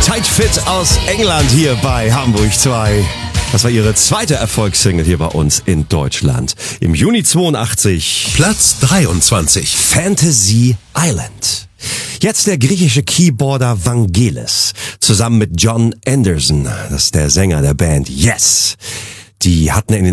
Tight Fit aus England hier bei Hamburg 2. Das war ihre zweite Erfolgssingle hier bei uns in Deutschland. Im Juni 82. Platz 23. Fantasy Island. Jetzt der griechische Keyboarder Vangelis zusammen mit John Anderson. Das ist der Sänger der Band Yes. Die hatten in den